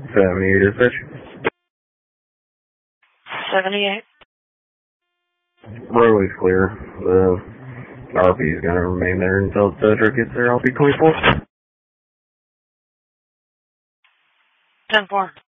78 dispatch. 78. Roadway's clear. The RP is going to remain there until Cedric gets there. I'll be 24. 10-4.